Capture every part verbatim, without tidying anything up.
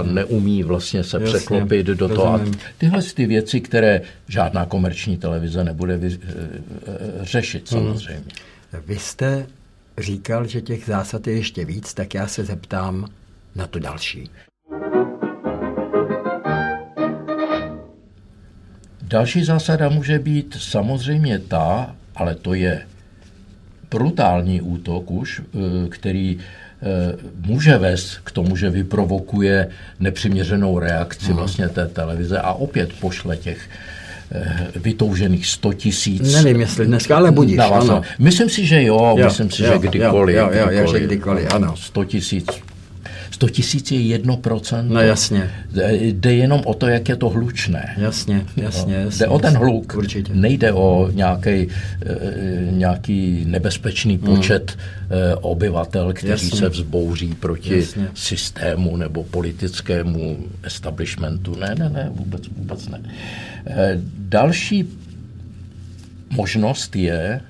Jasně. neumí vlastně se Jasně. překlopit do Rozumím. toho. A tyhle ty věci, které žádná komerční televize nebude vy, řešit samozřejmě. Hmm. Vy jste říkal, že těch zásad je ještě víc, tak já se zeptám na to další. Další zásada může být samozřejmě ta, ale to je brutální útok už, který může vést k tomu, že vyprovokuje nepřiměřenou reakci vlastně té televize a opět pošle těch vytoužených sto tisíc. Nevím, jestli dneska, ale budíš, ano. Myslím si, že jo, jo myslím si, jo, že kdykoliv. Jo, jo, jo, že kdykoliv, ano. sto tisíc. sto tisíc je jedno procento. No jasně. Jde jenom o to, jak je to hlučné. Jasně, jasně. jasně Jde o ten hluk. Určitě. Nejde o nějaký, nějaký nebezpečný počet hmm. obyvatel, kteří jasně. se vzbouří proti jasně. systému nebo politickému establishmentu. Ne, ne, ne, vůbec, vůbec ne. Další možnost je,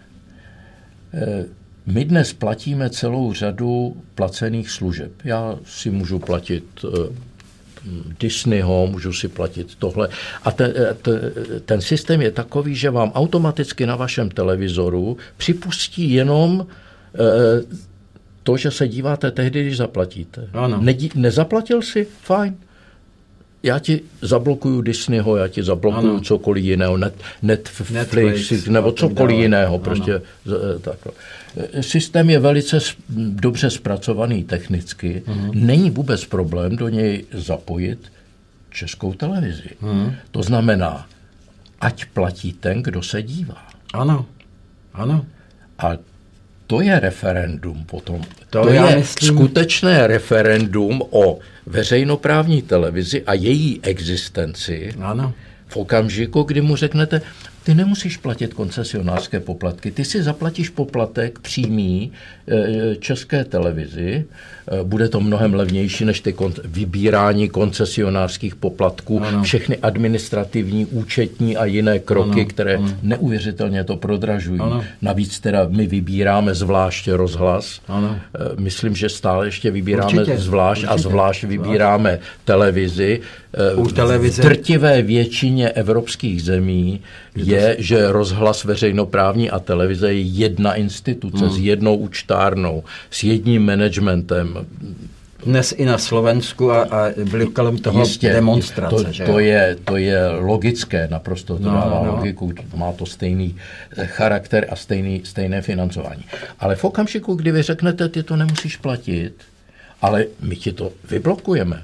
my dnes platíme celou řadu placených služeb. Já si můžu platit Disneyho, můžu si platit tohle. A ten, ten systém je takový, že vám automaticky na vašem televizoru připustí jenom to, že se díváte tehdy, když zaplatíte. Nedí, nezaplatil jsi? Fajn. Já ti zablokuju Disneyho, já ti zablokuju ano. cokoliv jiného, net, Netflix, Netflix nebo cokoliv jiného. Prostě takhle. Systém je velice dobře zpracovaný technicky. Uh-huh. Není vůbec problém do něj zapojit Českou televizi. Uh-huh. To znamená, ať platí ten, kdo se dívá. Ano, ano. A to je referendum potom. To, to je myslím... skutečné referendum o veřejnoprávní televizi a její existenci. Ano. V okamžiku, kdy mu řeknete, ty nemusíš platit koncesionářské poplatky, ty si zaplatíš poplatek přímý České televizi, bude to mnohem levnější než ty kon- vybírání koncesionářských poplatků, ano. všechny administrativní, účetní a jiné kroky, ano. které ano. neuvěřitelně to prodražují. Ano. Navíc teda my vybíráme zvláště rozhlas, ano. myslím, že stále ještě vybíráme určitě, zvlášť určitě. a zvlášť vybíráme televizi. U televize. V drtivé většině evropských zemí je, že rozhlas veřejnoprávní a televize je jedna instituce hmm. s jednou účtárnou, s jedním managementem. Dnes i na Slovensku a, a byly kolem toho jistě, demonstrace. To, že to, je, to je logické, naprosto to no, dává no. logiku, má to stejný charakter a stejný, stejné financování. Ale v okamžiku, kdy vy řeknete, ty to nemusíš platit, ale my ti to vyblokujeme.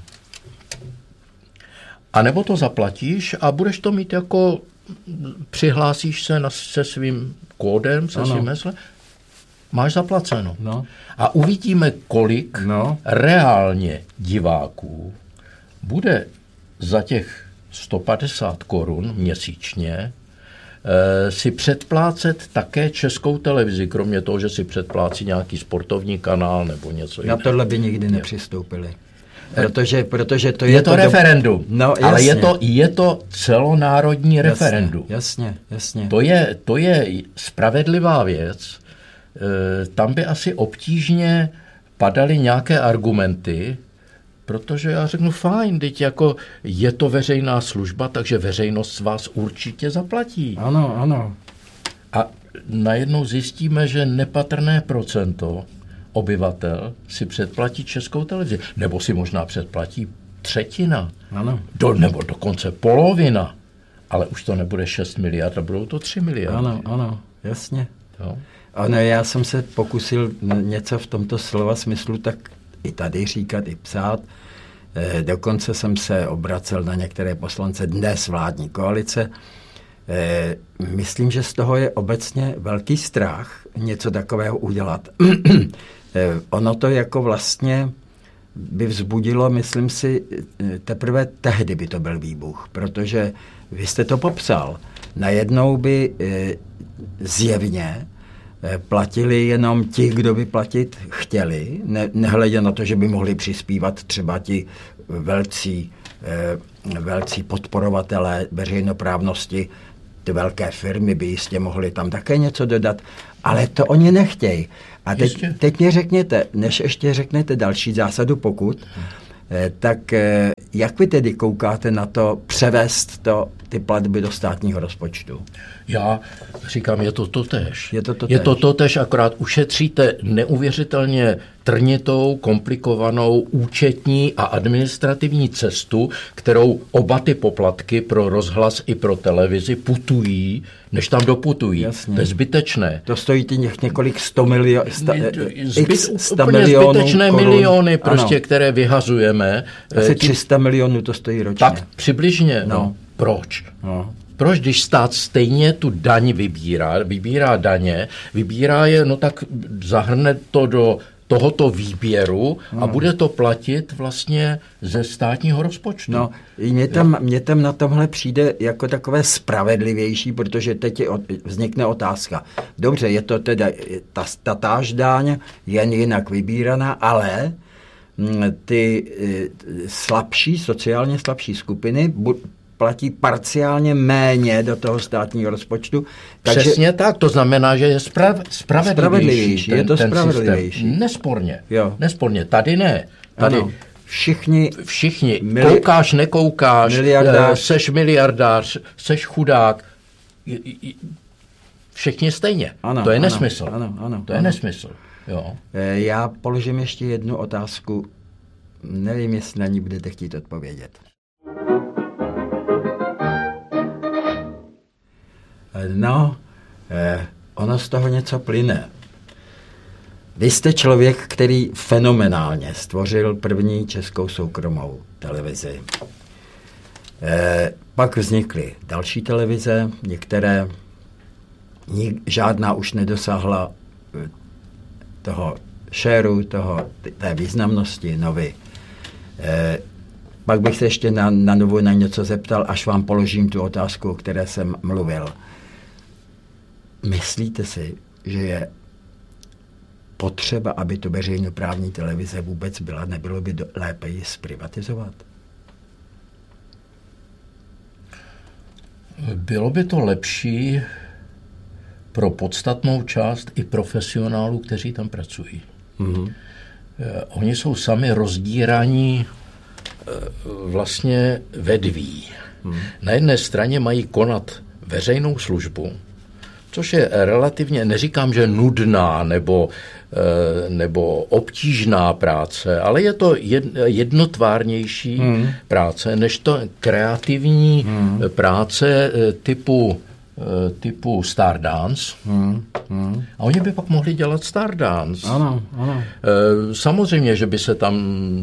A nebo to zaplatíš a budeš to mít jako, přihlásíš se na, se svým kódem, se ano. svým heslem, máš zaplaceno. No. A uvidíme, kolik no. reálně diváků bude za těch sto padesát korun měsíčně e, si předplácet také Českou televizi, kromě toho, že si předplácí nějaký sportovní kanál nebo něco jiného. Na tohle by nikdy nepřistoupili. Protože, protože to je, je to, to referendum, do... no, ale je to, je to celonárodní jasně, referendum. Jasně, jasně. To je, to je spravedlivá věc. E, tam by asi obtížně padaly nějaké argumenty, protože já řeknu, fajn, teď jako je to veřejná služba, takže veřejnost vás určitě zaplatí. Ano, ano. A najednou zjistíme, že nepatrné procento obyvatel si předplatí Českou televizi. Nebo si možná předplatí třetina. Ano. Do, nebo dokonce polovina. Ale už to nebude šest miliard, a budou to tři miliardy. Ano, ano, jasně. Jo. Ano, já jsem se pokusil něco v tomto slova smyslu tak i tady říkat, i psát. E, dokonce jsem se obracel na některé poslance dnes vládní koalice. E, myslím, že z toho je obecně velký strach něco takového udělat. Ono to jako vlastně by vzbudilo, myslím si, teprve tehdy by to byl výbuch, protože vy jste to popsal. Najednou by zjevně platili jenom ti, kdo by platit chtěli, ne, nehledě na to, že by mohli přispívat třeba ti velcí, velcí podporovatelé veřejnoprávnosti, ty velké firmy by jistě mohly tam také něco dodat, ale to oni nechtějí. A teď, teď mě řekněte, než ještě řeknete další zásadu pokud, Tak jak vy tedy koukáte na to převést to, ty platby do státního rozpočtu? Já říkám, je to totéž. Je to totéž. Je to totéž, akorát ušetříte neuvěřitelně trnitou, komplikovanou účetní a administrativní cestu, kterou oba ty poplatky pro rozhlas i pro televizi putují, než tam doputují. Jasně. To je zbytečné. To stojí těch několik sto milionů, sta, Zbyt, x sta úplně milionů zbytečné korun. miliony, prostě, ano. které vyhazujeme. Asi tři sta milionů to stojí ročně. Tak přibližně. No. No. Proč? No. Proč, když stát stejně tu daň vybírá, vybírá daně, vybírá je, no tak zahrne to do tohoto výběru a hmm. bude to platit vlastně ze státního rozpočtu. No, mě tam, mě tam na tomhle přijde jako takové spravedlivější, protože teď je, vznikne otázka. Dobře, je to teda ta, ta táž daň, jen jinak vybíraná, ale ty slabší, sociálně slabší skupiny platí parciálně méně do toho státního rozpočtu. Takže přesně tak, to znamená, že je sprav, spravedlivější. spravedlivější ten, je to spravedlivější. Systém. Nesporně. Jo. Nesporně. Tady ne. Tady ano. Všichni, všichni mili- koukáš, nekoukáš, miliardář. Seš miliardář, seš chudák, všichni stejně. Ano, to je ano, nesmysl. Ano, ano, to je ano. nesmysl. Jo. Já položím ještě jednu otázku. Nevím, jestli na ní budete chtít odpovědět. No, eh, ono z toho něco plyne. Vy jste člověk, který fenomenálně stvořil první českou soukromou televizi. Eh, pak vznikly další televize, některé, nik, žádná už nedosáhla toho šéru, toho, té významnosti novy. Eh, pak bych se ještě na, na novu na něco zeptal, až vám položím tu otázku, o které jsem mluvil. Myslíte si, že je potřeba, aby to veřejnoprávní televize vůbec byla, nebylo by do, lépe ji zprivatizovat? Bylo by to lepší pro podstatnou část i profesionálů, kteří tam pracují. Mm-hmm. Oni jsou sami rozdíraní vlastně vedví. Mm. Na jedné straně mají konat veřejnou službu, což je relativně, neříkám, že nudná nebo, nebo obtížná práce, ale je to jednotvárnější hmm. práce, než to kreativní hmm. práce typu, typu Stardance. Hmm. Hmm. A oni by pak mohli dělat Stardance. Ano, ano. Samozřejmě, že by se tam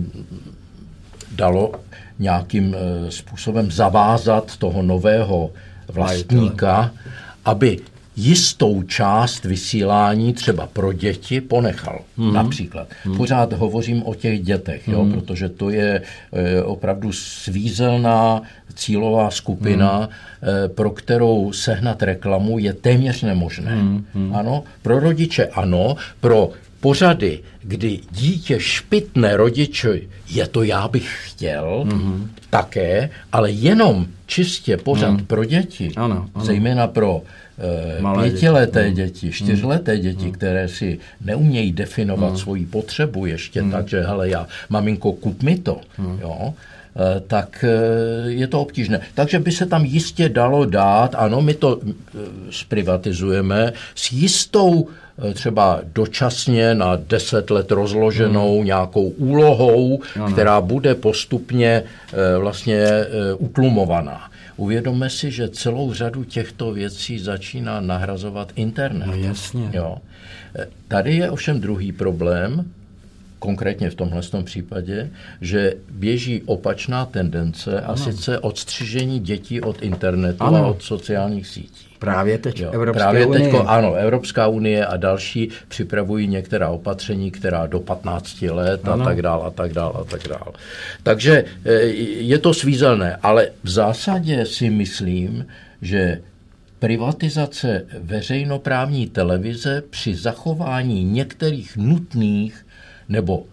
dalo nějakým způsobem zavázat toho nového vlastníka, aby jistou část vysílání třeba pro děti ponechal. Mm. Například. Mm. Pořád hovořím o těch dětech, jo, mm. protože to je e, opravdu svízelná cílová skupina, mm. e, pro kterou sehnat reklamu je téměř nemožné. Mm. Mm. Ano, pro rodiče ano, pro pořady, kdy dítě špitne rodiči, je to já bych chtěl, mm. také, ale jenom čistě pořad mm. pro děti, ano, ano. zejména pro Malé pětileté děti, děti čtyřleté děti, které si neumějí definovat mm. svoji potřebu ještě mm. tak, že hele, já, maminko, kup mi to, mm. jo, tak je to obtížné. Takže by se tam jistě dalo dát, ano, my to zprivatizujeme s jistou třeba dočasně na deset let rozloženou mm. nějakou úlohou, ano. která bude postupně vlastně utlumovaná. Uvědomme si, že celou řadu těchto věcí začíná nahrazovat internet. No jasně. Jo. Tady je ovšem druhý problém, konkrétně v tomhle případě, že běží opačná tendence a ano. sice odstřižení dětí od internetu ano. a od sociálních sítí. Právě teď jo, Evropské právě unie. Teďko, ano, Evropská unie a další připravují některá opatření, která do patnácti let ano. a tak dál a tak dál a tak dál. Takže je to svízelné, ale v zásadě si myslím, že privatizace veřejnoprávní televize při zachování některých nutných nebo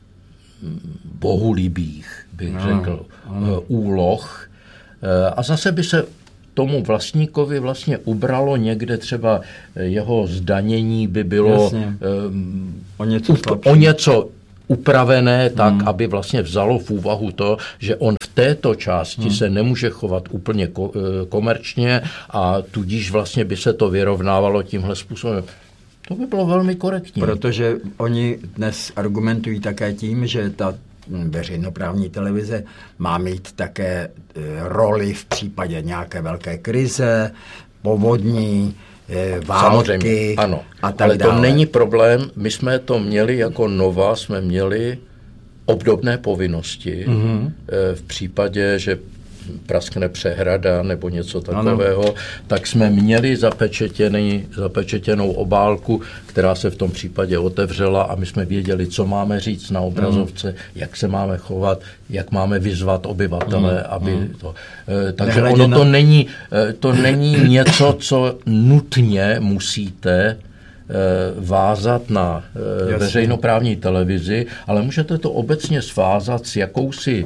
bohulibých, bych ano, řekl, ano. úloh a zase by se tomu vlastníkovi vlastně ubralo někde třeba jeho zdanění by bylo um, o, něco up, o něco upravené tak, hmm. aby vlastně vzalo v úvahu to, že on v této části hmm. se nemůže chovat úplně ko- komerčně a tudíž vlastně by se to vyrovnávalo tímhle způsobem. To by bylo velmi korektní. Protože oni dnes argumentují také tím, že ta veřejnoprávní televize má mít také roli v případě nějaké velké krize, povodní, války. Samozřejmě, ano. A tak ale dále. To není problém. My jsme to měli jako Nova, jsme měli obdobné povinnosti mm-hmm. v případě, že praskne přehrada nebo něco takového, ano. tak jsme měli zapečetěný, zapečetěnou obálku, která se v tom případě otevřela a my jsme věděli, co máme říct na obrazovce, mm. jak se máme chovat, jak máme vyzvat obyvatele, mm. aby mm. to... Takže ono to není, to není něco, co nutně musíte vázat na Jasně. veřejnoprávní televizi, ale můžete to obecně svázat s jakousi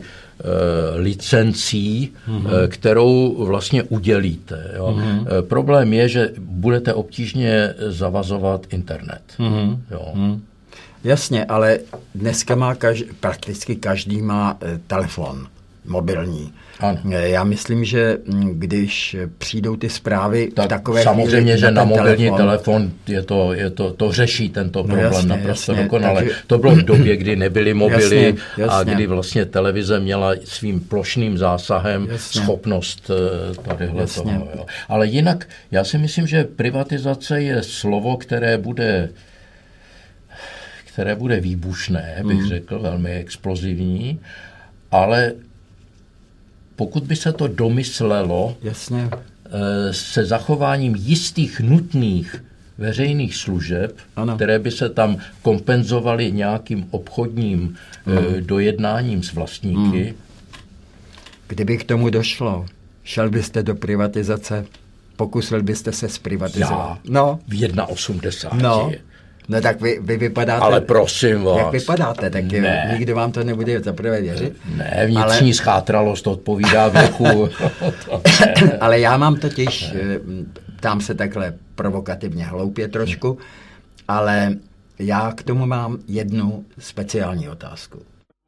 licencí, mm-hmm. kterou vlastně udělíte. Jo. Mm-hmm. Problém je, že budete obtížně zavazovat internet. Mm-hmm. Jo. Mm. Jasně, ale dneska má každý, prakticky každý má telefon mobilní. Ano. Já myslím, že když přijdou ty zprávy tak v takové samozřejmě, chvíli, že na mobilní telefon, telefon je to, je to, to řeší tento problém no jasně, naprosto jasně, dokonale. takže... To bylo v době, kdy nebyly mobily jasně, jasně. a kdy vlastně televize měla svým plošným zásahem jasně. schopnost tadyhle toho. Jo. Ale jinak, já si myslím, že privatizace je slovo, které bude které bude výbušné, bych mm. řekl, velmi explozivní, ale pokud by se to domyslelo Jasně. se zachováním jistých nutných veřejných služeb, ano. které by se tam kompenzovaly nějakým obchodním mm. dojednáním s vlastníky. Mm. Kdyby k tomu došlo, šel byste do privatizace, pokusil byste se zprivatizovat? Já? No. V osmdesát jedna. No. No tak vy, vy vypadáte... Ale prosím vás. Jak vypadáte, tak ne. Nikdo vám to nebude zaprvé věřit. Ne, vnitřní ale... schátralost odpovídá věku. Ale já mám totiž, tam se takhle provokativně hloupě trošku, ale já k tomu mám jednu speciální otázku.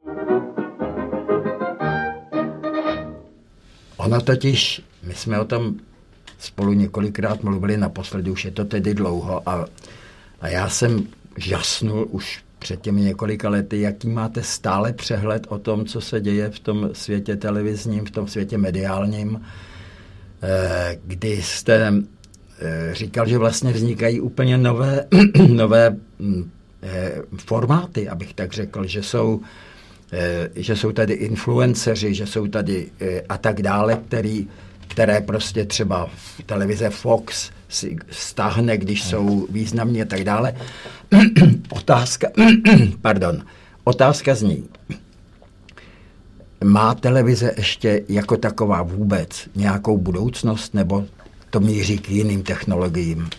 Ono totiž, my jsme o tom spolu několikrát mluvili, naposledy už je to tedy dlouho a A já jsem žasnul už před těmi několika lety, jaký máte stále přehled o tom, co se děje v tom světě televizním, v tom světě mediálním, kdy jste říkal, že vlastně vznikají úplně nové, nové formáty, abych tak řekl, že jsou, že jsou tady influenceři, že jsou tady a tak dále, který, které prostě třeba v televize Fox si stáhne, když jsou významní a tak dále. Otázka, pardon, otázka zní, má televize ještě jako taková vůbec nějakou budoucnost, nebo to míří k jiným technologiím?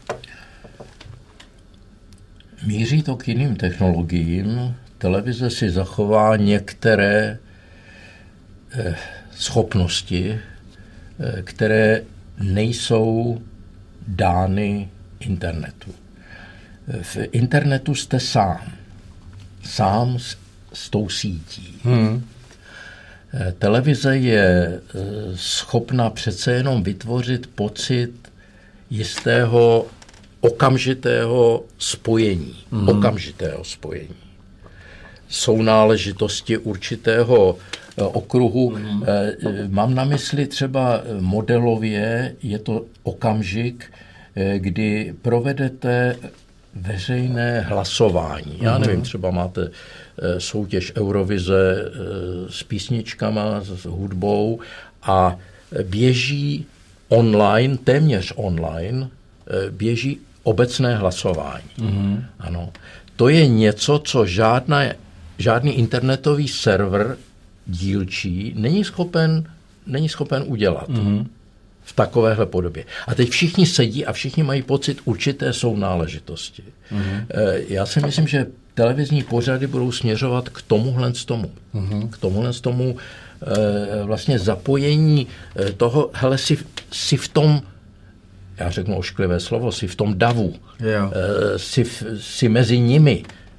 Míří to k jiným technologiím. Televize si zachová některé eh, schopnosti, eh, které nejsou dány internetu. V internetu jste sám. Sám s, s tou sítí. Hmm. Televize je schopna přece jenom vytvořit pocit jistého okamžitého spojení. Hmm. Okamžitého spojení. Sounáležitosti určitého okruhu. Hmm. Mám na mysli třeba modelově, je to okamžik, kdy provedete veřejné hlasování. Já nevím, třeba máte soutěž Eurovize s písničkama, s hudbou a běží online, téměř online, běží obecné hlasování. Mm-hmm. Ano. To je něco, co žádná, žádný internetový server dílčí není schopen, není schopen udělat. Mm-hmm. V takovéhle podobě. A teď všichni sedí a všichni mají pocit určité sounáležitosti. Mm-hmm. Já si myslím, že televizní pořady budou směřovat k tomuhle z tomu. Mm-hmm. K tomuhle z tomu vlastně zapojení toho, hele, si, si v tom, já řeknu ošklivé slovo, si v tom davu, si, si mezi nimi.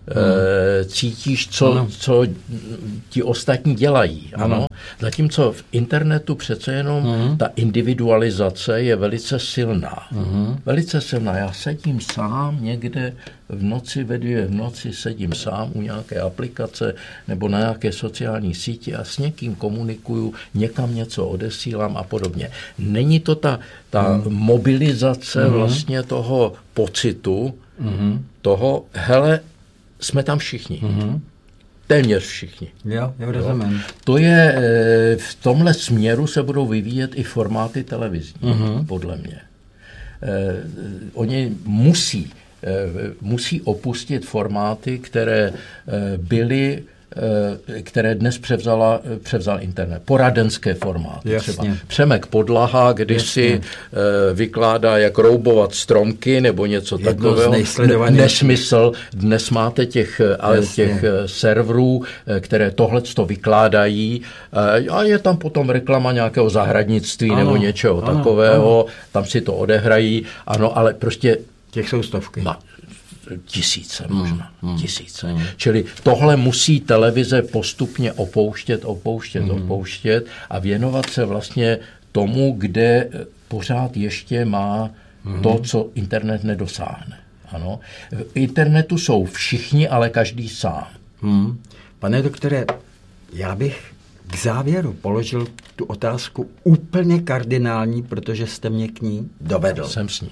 Hmm. Cítíš, co, co ti ostatní dělají. Ano. Ano. Zatímco v internetu přece jenom hmm. ta individualizace je velice silná. Hmm. Velice silná. Já sedím sám někde v noci, ve dvě v noci sedím sám u nějaké aplikace nebo na nějaké sociální síti a s někým komunikuju, někam něco odesílám a podobně. Není to ta, ta hmm. mobilizace hmm. vlastně toho pocitu, hmm. toho, hele, jsme tam všichni. Mm-hmm. Téměř všichni. Jo, jo, rozumím. To je, v tomhle směru se budou vyvíjet i formáty televizní, mm-hmm. podle mě. Eh, oni musí, eh, musí opustit formáty, které eh, byly které dnes převzala, převzal internet. Poradenské formáty. Jasně. Třeba Přemek Podlaha, když si vykládá, jak roubovat stromky nebo něco Jedno takového. Ne, nesmysl. Dnes máte těch, těch serverů, které tohleto vykládají a je tam potom reklama nějakého zahradnictví ano, nebo něčeho ano, takového. Ano. Tam si to odehrají. Ano, ale prostě... Těch jsou stovky. Ma, Tisíce možná, hmm, tisíce. Hmm. Čili tohle musí televize postupně opouštět, opouštět, hmm. opouštět a věnovat se vlastně tomu, kde pořád ještě má hmm. to, co internet nedosáhne. Ano. V internetu jsou všichni, ale každý sám. Hmm. Pane doktore, já bych k závěru položil tu otázku úplně kardinální, protože jste mě k ní dovedl. Jsem s ní.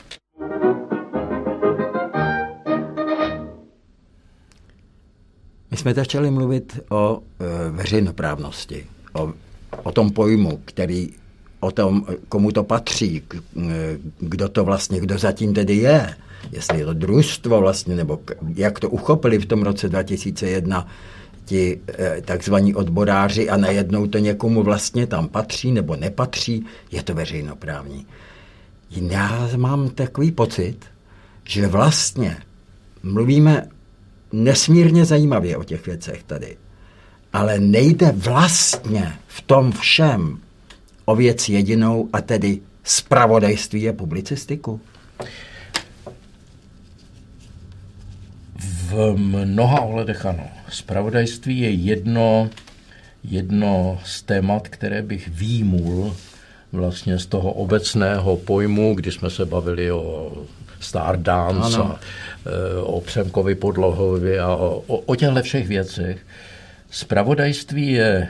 My jsme začali mluvit o e, veřejnoprávnosti, o, o tom pojmu, který, o tom, komu to patří, k, kdo to vlastně, kdo zatím tedy je, jestli je to družstvo vlastně, nebo k, jak to uchopili v tom roce dva tisíce jedna ti e, takzvaní odboráři a najednou to někomu vlastně tam patří nebo nepatří, je to veřejnoprávní. Já mám takový pocit, že vlastně mluvíme nesmírně zajímavě o těch věcech tady. Ale nejde vlastně v tom všem o věc jedinou, a tedy zpravodajství a publicistiku? V mnoha ohledech ano. Zpravodajství je jedno, jedno z témat, které bych výjimul vlastně z toho obecného pojmu, kdy jsme se bavili o Stardance a e, o Přemkovi Podlahovi a o, o těchto všech věcech. Zpravodajství je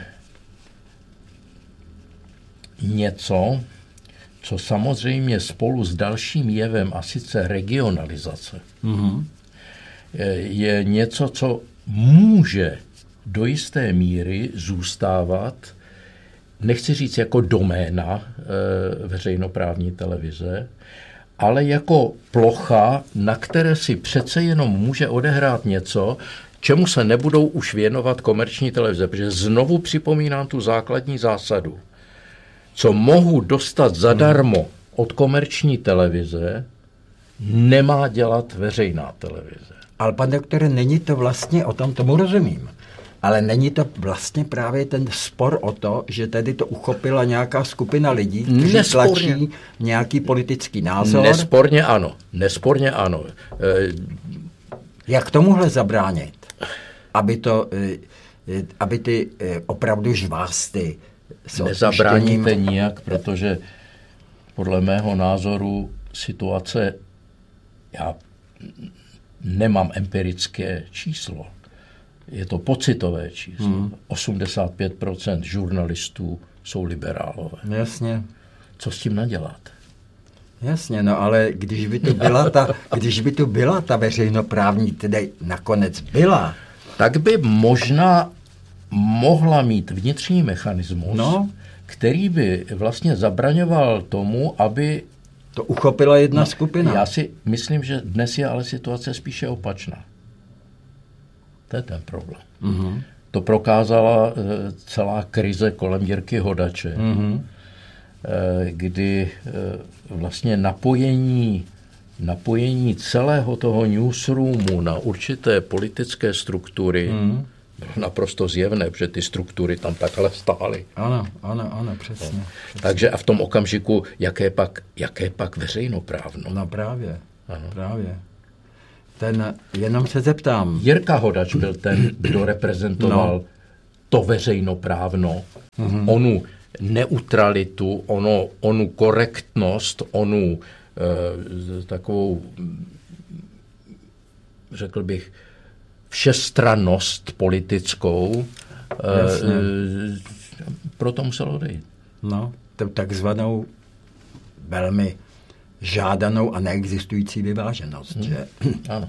něco, co samozřejmě spolu s dalším jevem, a sice regionalizace, mm-hmm. je, je něco, co může do jisté míry zůstávat, nechci říct jako doména e, veřejnoprávní televize, ale jako plocha, na které si přece jenom může odehrát něco, čemu se nebudou už věnovat komerční televize. Protože znovu připomínám tu základní zásadu. Co mohu dostat zadarmo od komerční televize, nemá dělat veřejná televize. Ale pan doktore, není to vlastně o tom, tomu rozumím. Ale není to vlastně právě ten spor o to, že tedy to uchopila nějaká skupina lidí, kteří Nesporně. tlačí nějaký politický názor? Nesporně ano. Nesporně ano. E... Jak tomuhle zabránit? Aby, to, aby ty opravdu žvásty s Nezabráníte odpuštěním... nijak, protože podle mého názoru situace, já nemám empirické číslo, je to pocitové číslo. Hmm. osmdesát pět procent žurnalistů jsou liberálové. Jasně. Co s tím nadělat? Jasně, no ale když by tu byla ta, když by tu byla ta veřejnoprávní, tedy nakonec byla, tak by možná mohla mít vnitřní mechanismus, no. který by vlastně zabraňoval tomu, aby... To uchopila jedna no, skupina. Já si myslím, že dnes je ale situace spíše opačná. To je ten problém. Mm-hmm. To prokázala celá krize kolem Jirky Hodače, mm-hmm. kdy vlastně napojení, napojení celého toho newsroomu na určité politické struktury mm-hmm. bylo naprosto zjevné, protože ty struktury tam takhle stály. Ano, ano, ano, přesně. přesně. Takže a v tom okamžiku, jaké pak, jaké pak veřejnoprávno? No právě, ano. právě. Ten, jenom se zeptám. Jirka Hodač byl ten, kdo reprezentoval no. to veřejnoprávno, mm-hmm. onu neutralitu, ono, onu korektnost, onu eh, takovou, řekl bych, všestrannost politickou, eh, proto musel odejít. No, takzvanou velmi žádanou a neexistující vyváženost. Hmm. Že? Ano.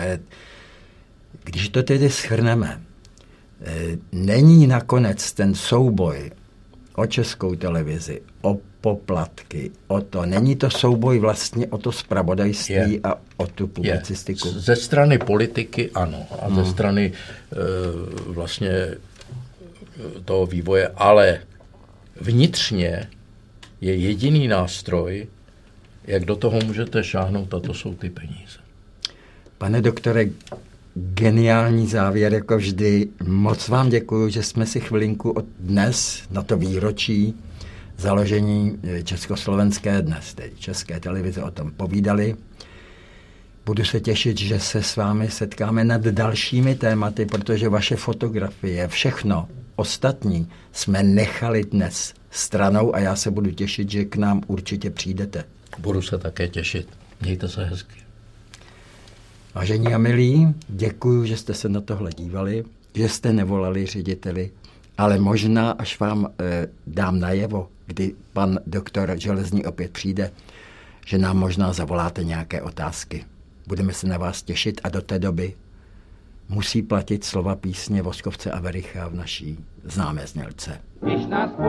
Když to tedy shrneme, není nakonec ten souboj o Českou televizi, o poplatky, o to, není to souboj vlastně o to zpravodajství je. a o tu publicistiku? Je. Ze strany politiky ano, a hmm. ze strany e, vlastně toho vývoje, ale vnitřně je jediný nástroj, jak do toho můžete šáhnout, a to jsou ty peníze. Pane doktore, geniální závěr, jako vždy. Moc vám děkuju, že jsme si chvilinku od dnes na to výročí založení Československé dnes, tedy České televize, o tom povídali. Budu se těšit, že se s vámi setkáme nad dalšími tématy, protože vaše fotografie, všechno ostatní jsme nechali dnes stranou a já se budu těšit, že k nám určitě přijdete. Budu se také těšit. Mějte se hezky. Vážení a milí, děkuji, že jste se na tohle dívali, že jste nevolali řediteli, ale možná, až vám e, dám najevo, kdy pan doktor Železný opět přijde, že nám možná zavoláte nějaké otázky. Budeme se na vás těšit a do té doby musí platit slova písně Voskovce a Vericha v naší známé znělce.